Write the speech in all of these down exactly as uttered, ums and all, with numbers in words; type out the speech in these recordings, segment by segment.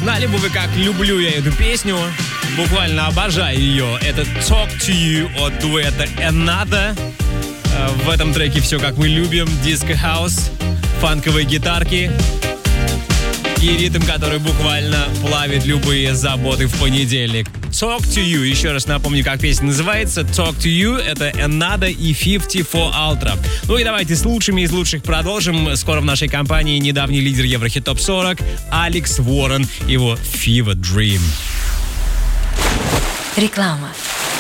Знали бы вы, как люблю я эту песню. Буквально обожаю ее. Это Talk to You от дуэта Another. В этом треке все как мы любим. Диско-хаус, фанковые гитарки и ритм, который буквально плавит любые заботы в понедельник. Talk to You. Еще раз напомню, как песня называется. Talk to You. Это Another и пятьдесят четыре Ultra. Ну и давайте с лучшими из лучших продолжим. Скоро в нашей компании недавний лидер Еврохит Топ сорок Алекс Уоррен. Его Fever Dream. Реклама.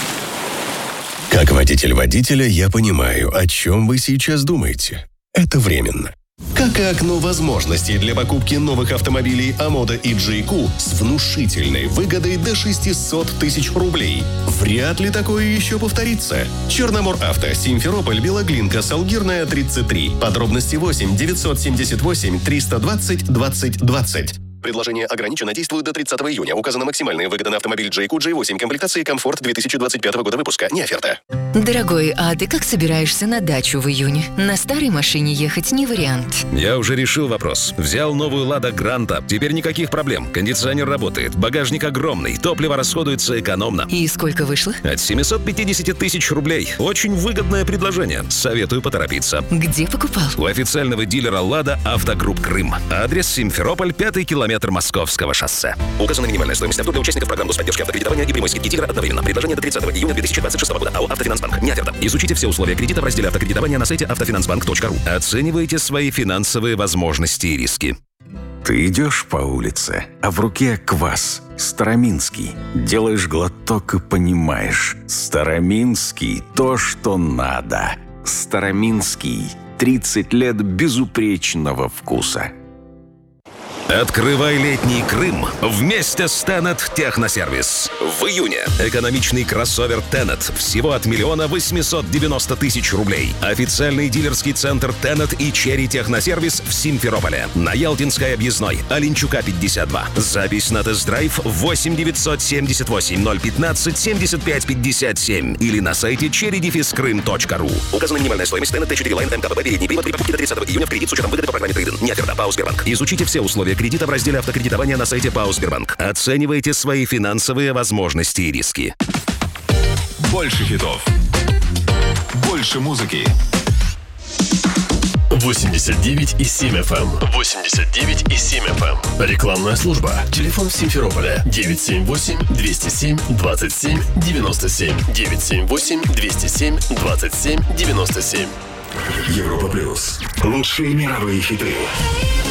Как водитель водителя я понимаю, о чем вы сейчас думаете. Это временно. Как и окно возможностей для покупки новых автомобилей Амода и джей кью с внушительной выгодой до шестьсот тысяч рублей. Вряд ли такое еще повторится. Черномор Авто, Симферополь, Белоглинка, Салгирная, тридцать три. Подробности восемь девятьсот семьдесят восемь триста двадцать двадцать двадцать. Предложение ограничено, действует до тридцатого июня. Указана максимальная выгода на автомобиль джей кью джей восемь комплектации «Комфорт» две тысячи двадцать пятого года выпуска. Не оферта. Дорогой, а ты как собираешься на дачу в июне? На старой машине ехать не вариант. Я уже решил вопрос. Взял новую «Лада Гранта». Теперь никаких проблем. Кондиционер работает, багажник огромный, топливо расходуется экономно. И сколько вышло? От семьсот пятьдесят тысяч рублей. Очень выгодное предложение. Советую поторопиться. Где покупал? У официального дилера «Лада» Автогрупп Крым. Адрес Симферополь, пятый километр Московского шоссе. Указана минимальная стоимость авто для участников программ господдержки автокредитования и прямой скидки «Тигр» одновременно. Предложение до тридцатого июня две тысячи двадцать шестого года. АО «Автофинансбанк». Не оферта. Изучите все условия кредита в разделе автокредитования на сайте автофинансбанк точка ру. Оценивайте свои финансовые возможности и риски. Ты идешь по улице, а в руке квас. Староминский. Делаешь глоток и понимаешь. Староминский – то, что надо. Староминский. тридцать лет безупречного вкуса. Открывай летний Крым вместе с Тенет Техносервис. В июне экономичный кроссовер Тенет всего от миллиона восемьсот девяносто тысяч рублей. Официальный дилерский центр Тенет и Черри Техносервис в Симферополе. На Ялтинской объездной, Оленчука пятьдесят два. Запись на тест-драйв восемь девятьсот семьдесят восемь ноль пятнадцать семьдесят пять пятьдесят семь или на сайте черри дефис крым точка ру. Указана минимальная стоимость Тенет Т четыре Line эм ка пэ передний привод при покупке до тридцатого июня в кредит с учетом выгоды по программе трейд-ин. Не оферта. ПАО «Сбербанк». Изучите все условия кредита в разделе автокредитования на сайте ПАО «Сбербанк». Оценивайте свои финансовые возможности и риски. Больше хитов. Больше музыки. восемьдесят девять и семь эф эм. восемьдесят девять и семь эф эм. Рекламная служба. Телефон в Симферополе девять семь восемь двести семь двадцать семь девяносто семь. девять семь восемь двести семь двадцать семь девяносто семь. Европа плюс. Лучшие мировые хиты.